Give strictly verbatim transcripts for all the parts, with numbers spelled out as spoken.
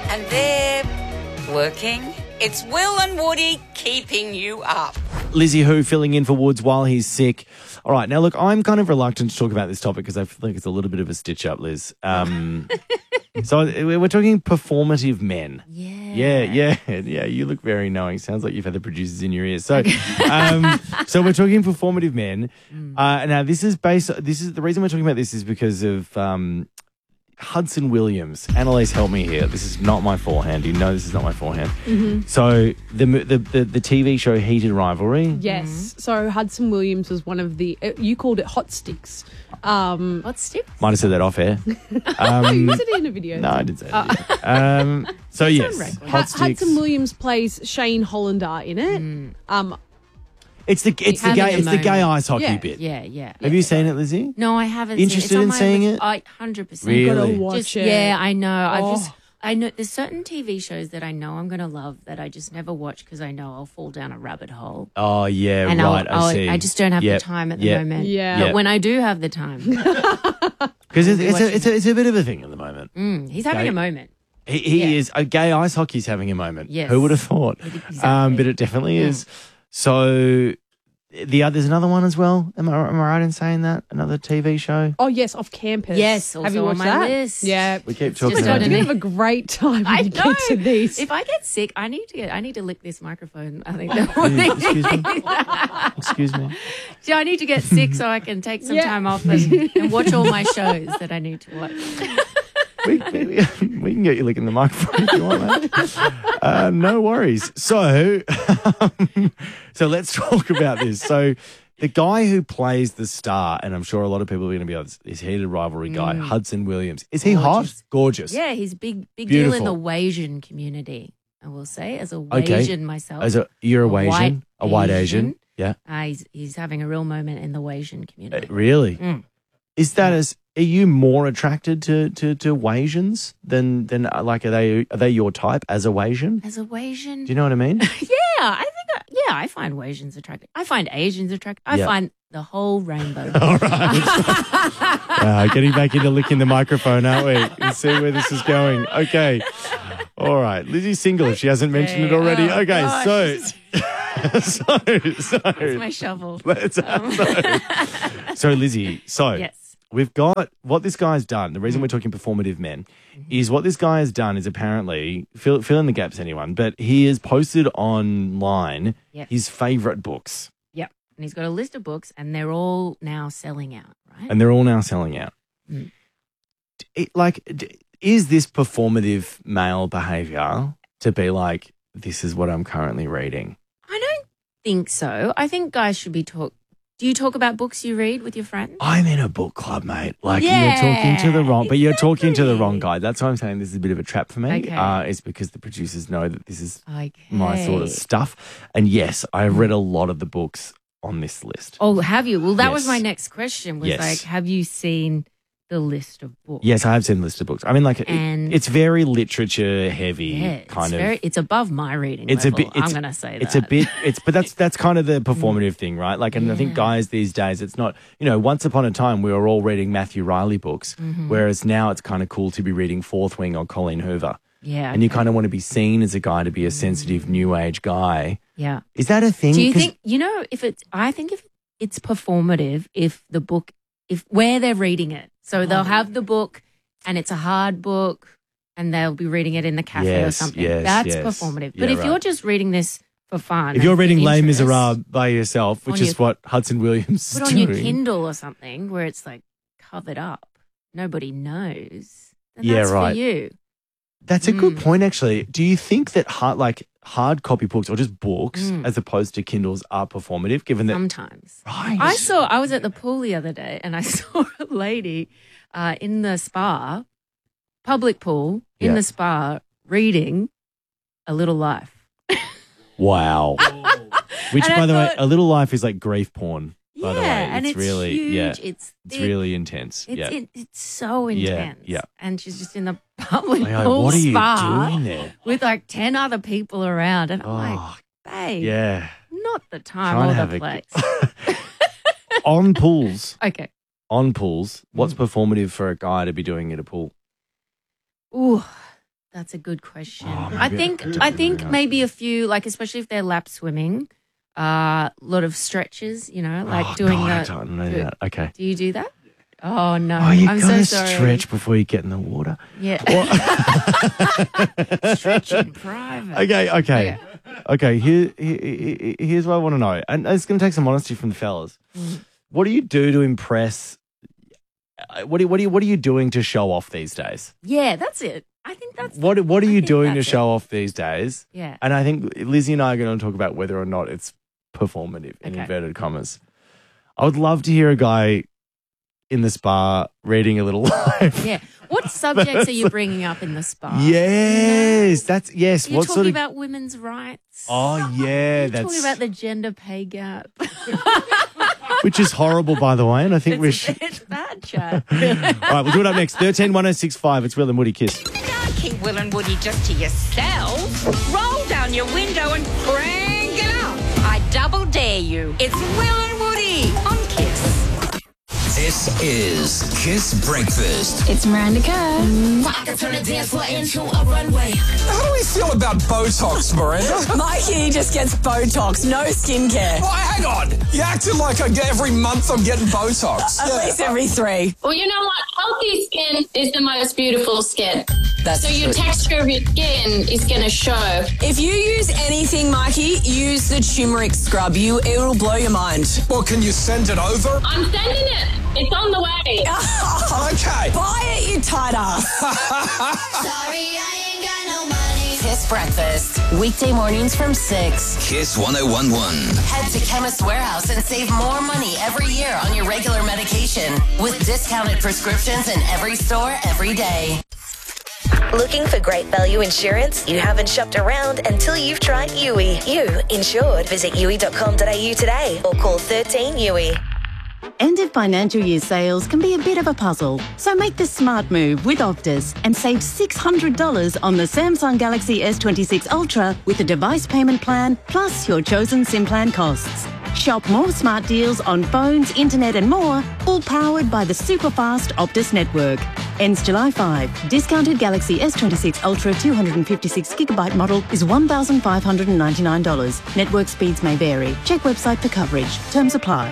And they're working. It's Will and Woody keeping you up. Lizzie Who filling in for Woods while he's sick. All right, now look, I'm kind of reluctant to talk about this topic because I feel like it's a little bit of a stitch up, Liz. Um, so we're talking performative men. Yeah. Yeah, yeah, yeah. You look very knowing. Sounds like you've had the producers in your ears. So, um, so we're talking performative men. Uh, now, this is based. This is the reason we're talking about this is because of um, Hudson Williams. Annalise, help me here. This is not my forehand. You know this is not my forehand. Mm-hmm. So the, the the the T V show Heated Rivalry. Yes. Mm-hmm. So Hudson Williams was one of the, uh, you called it hot sticks. Um, hot sticks? Might have said that off air. Um, you said it in a video. No, I didn't say that. Uh, um, so yes, hot H- sticks. Hudson Williams plays Shane Hollander in it. Mm. Um, It's the it's the Having gay a it's the gay moment. ice hockey Yeah. bit. Yeah, yeah. Have you seen it, Lizzie? No, I haven't Interested seen it. in It's on seeing my, it? I one hundred percent. Really? Gotta watch Just, it. yeah, I know. I've Oh. just, I know there's certain T V shows that I know I'm going to love that I just never watch because I know I'll fall down a rabbit hole. Oh yeah, and right. I'll, I I'll, see. I just don't have Yep, the time at the yep. moment. Yeah. But Yep. when I do have the time, Because it's, it's, a, it's, a, it's a bit of a thing at the moment. mm, he's having Okay. a moment. He, he Yeah. is a gay ice hockey's having a moment. Yes. Who would have thought? Exactly. Um, but it definitely Yeah. is. So the other, there's another one as well. Am I am I right in saying that another T V show? oh, yes, Off Campus. Yes, Have you also on watched my that? list. Yeah. We keep It's talking Oh my just about God, on you're it. going to have a great time when I you know. get to these. If I get sick, I need to get. I need to lick this microphone. I think. Excuse me. Excuse me. So I need to get sick so I can take some Yeah. time off and, and watch all my shows that I need to watch. We, we, we can get you licking the microphone if you want, mate. Uh, no worries. So, um, so let's talk about this. So, the guy who plays the star, and I'm sure a lot of people are going to be on this, this Heated Rivalry guy, Hudson Williams. Is he hot? Gorgeous. Gorgeous. Yeah, he's big, big deal in Beautiful. the Wasian community. I will say, as a Okay. Wasian myself, As a you're a, A white Asian, a white Asian. Asian. Yeah. uh, he's he's having a real moment in the Wasian Uh, community. really? Mm. Is that as? Are you more attracted to to to Wasians than than uh, like are they are they your type as a Wasian? As a Wasian, Do you know what I mean? yeah, I think I, yeah, I find Wasians attractive. I find Asians attractive. I Yeah. find the whole rainbow. All right. uh, getting back into licking the microphone, aren't we? And see where this is going. Okay. All right. Lizzie's single if she hasn't mentioned it already. Oh, okay. gosh, So, this is- so, so, It's my shovel. let's, so, so, Lizzie, so Yes. we've got what this guy's done. The reason we're talking performative men is what this guy has done is apparently, fill, fill in the gaps, anyone, but he has posted online Yes. his favorite books. Yep. And he's got a list of books, and they're all now selling out, right? And they're all now selling out. Mm. It, like, d- is this performative male behavior to be like, this is what I'm currently reading? I don't think so. I think guys should be talk. Do you talk about books you read with your friends? I'm in a book club, mate. Like, Yeah, you're talking to the wrong, but you're talking to the wrong exactly. guy. That's why I'm saying this is a bit of a trap for me. Okay. Uh, it's because the producers know that this is Okay. my sort of stuff. And yes, I've read a lot of the books on this list. Oh, have you? Well, that was Yes. my next question. Was Yes. like, have you seen the list of books? Yes, I have seen a list of books. I mean, like, it- And- it's very literature heavy, Yeah, it's kind of. very, it's above my reading It's level. a bit. It's, I'm going to say that. it's a bit. It's but that's that's kind of the performative thing, right? Like, and I think Yeah. guys these days, it's not. You know, once upon a time we were all reading Matthew Riley books, Mm-hmm. whereas now it's kind of cool to be reading Fourth Wing or Colleen Hoover, Yeah. and you okay. kind of want to be seen as a guy to be a sensitive new age guy. Yeah. Is that a thing? Do you 'Cause- think, you know, if it's, I think if it's performative, if the book, if where they're reading it. So they'll have the book and it's a hard book and they'll be reading it in the cafe or Yes, something. yes, That's yes. performative. Yeah, But if right. you're just reading this for fun. if you're and for reading Les interest, Miserables by yourself, which on is your- what Hudson Williams Put is on doing, your Kindle or something where it's like covered up. Nobody knows. Then Yeah, that's right. for you. that's a good Mm. point. Actually, do you think that hard, like hard copy books or just books, Mm. as opposed to Kindles, are performative? Given that, Sometimes. right? I saw, I was at the pool the other day and I saw a lady uh, in the spa, public pool, in Yeah. the spa, reading A Little Life. Wow. Which, And I by the way, thought- A Little Life is like grief porn. By yeah, the way, and it's it's really, huge. yeah, It's it's thick. really intense. It's, yeah. it, it's so Yeah, intense. yeah. And she's just in the public Like, pool what are you spa doing there? with like ten other people around. And I'm like, Oh, babe, yeah. not the time Try and or have the a- place. On pools, Okay. on pools, what's Mm. performative for a guy to be doing at a pool? Ooh, That's a good question. I think I think maybe a few, like especially if they're lap swimming, a uh, lot of stretches. You know, like oh, doing God, the. I don't know that. Okay. Do you do that? Oh no! Oh, you I'm gotta so sorry. stretch before you get in the water. Yeah. Stretch in private. Okay, okay, Okay. okay. Here, here, here's what I want to know, and it's going to take some honesty from the fellas. Mm. What do you do to impress? uh, What do you, what do you, what are you doing to show off these days? Yeah, that's it. I think that's What what are I you think doing to that's show off these days? Yeah. And I think Lizzie and I are going to talk about whether or not it's performative in Okay. inverted commas. I would love to hear a guy in the spa reading a little live. Yeah. What subjects are you bringing up in the spa? Yes, that's yes. You're what talking sort of? about women's rights. Oh yeah, You're that's talking about the gender pay gap. which is horrible, by the way. And I think we it's, should. it's bad, Chad. All right, we'll do it up next. Thirteen one zero six five. It's Will and Woody Kiss. Don't keep Will and Woody just to yourself. Roll down your window and crank it up. I double dare you. It's Will and Woody on Kiss. This is Kiss Breakfast. It's Miranda Kerr. I can turn the dance floor into a runway. How do we feel about Botox, Miranda? Mikey just gets Botox, no skincare. Oh, hang on. You acted like I get every month I'm getting Botox. At least every three. Well, you know what? Healthy skin is the most beautiful skin. That's So your true. texture of your skin is going to show. If you use anything, Mikey, use the turmeric scrub. You, it'll blow your mind. Well, can you send it over? I'm sending it. It's on the way. Okay. Buy it, you tight ass. Sorry, I ain't got no money. Kiss Breakfast, weekday mornings from six. Kiss one oh one one. Head to Chemist Warehouse and save more money every year on your regular medication with discounted prescriptions in every store every day. Looking for great value insurance? You haven't shopped around until you've tried U I. You insured. Visit U I dot com dot a u today or call thirteen U I. End of financial year sales can be a bit of a puzzle, so make the smart move with Optus and save six hundred dollars on the Samsung Galaxy S twenty-six Ultra with a device payment plan plus your chosen SIM plan costs. Shop more smart deals on phones, internet and more, all powered by the super fast Optus network. Ends July fifth. Discounted Galaxy S twenty-six Ultra two hundred fifty-six gigabyte model is one thousand five hundred ninety-nine dollars. Network speeds may vary. Check website for coverage. Terms apply.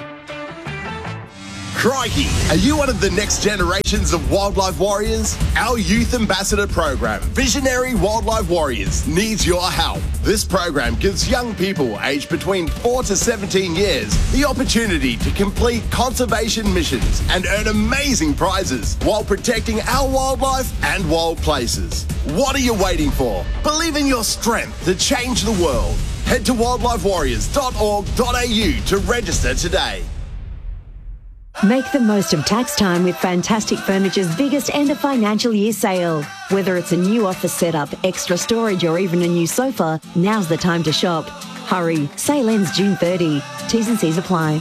Crikey! Are you one of the next generations of wildlife warriors? Our Youth Ambassador program, Visionary Wildlife Warriors, needs your help. This program gives young people aged between four to seventeen years the opportunity to complete conservation missions and earn amazing prizes while protecting our wildlife and wild places. What are you waiting for? Believe in your strength to change the world. Head to wildlife warriors dot org dot a u to register today. Make the most of tax time with Fantastic Furniture's biggest end of financial year sale. Whether it's a new office setup, extra storage or even a new sofa, now's the time to shop. Hurry, sale ends June thirtieth. T's and C's apply.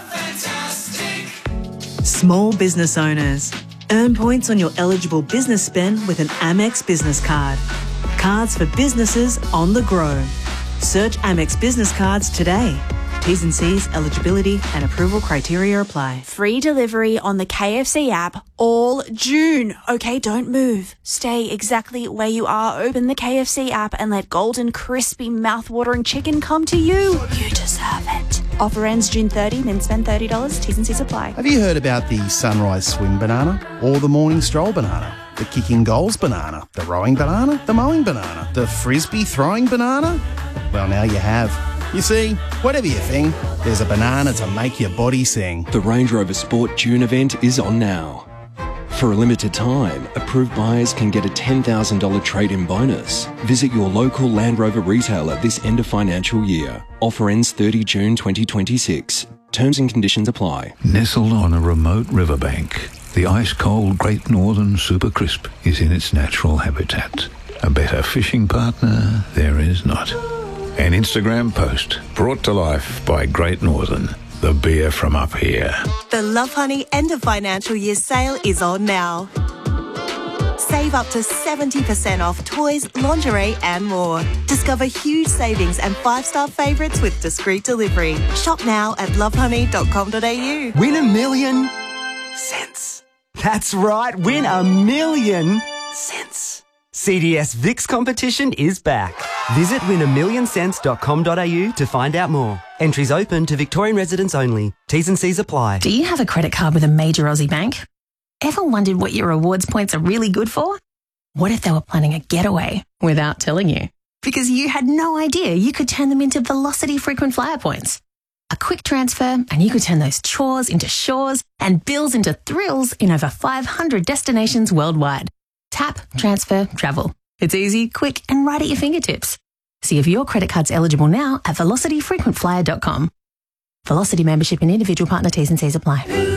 Small business owners. Earn points on your eligible business spend with an Amex business card. Cards for businesses on the grow. Search Amex Business Cards today. T's and C's, eligibility and approval criteria apply. Free delivery on the K F C app all June. Okay, don't move. Stay exactly where you are. Open the K F C app and let golden, crispy, mouth-watering chicken come to you. You deserve it. Offer ends June thirtieth, then spend thirty dollars. T's and C's apply. Have you heard about the sunrise swim banana or the morning stroll banana? The kicking goals banana, the rowing banana, the mowing banana, the frisbee throwing banana? Well, now you have. You see, whatever you think, there's a banana to make your body sing. The Range Rover Sport June event is on now. For a limited time, approved buyers can get a ten thousand dollars trade-in bonus. Visit your local Land Rover retailer this end of financial year. Offer ends thirtieth of June twenty twenty-six. Terms and conditions apply. Nestled on a remote riverbank, the ice-cold Great Northern Super Crisp is in its natural habitat. A better fishing partner there is not. An Instagram post brought to life by Great Northern, the beer from up here. The Love Honey end of financial year sale is on now. Save up to seventy percent off toys, lingerie and more. Discover huge savings and five-star favourites with discreet delivery. Shop now at love honey dot com dot a u. Win a million cents. That's right, win a million cents. C D S VIX competition is back. Visit win a million cents dot com dot a u to find out more. Entries open to Victorian residents only. T's and C's apply. Do you have a credit card with a major Aussie bank? Ever wondered what your rewards points are really good for? What if they were planning a getaway without telling you? Because you had no idea you could turn them into Velocity frequent flyer points. A quick transfer and you could turn those chores into shores and bills into thrills in over five hundred destinations worldwide. Tap, transfer, travel. It's easy, quick and right at your fingertips. See if your credit card's eligible now at velocity frequent flyer dot com. Velocity membership and individual partner T's and C's apply.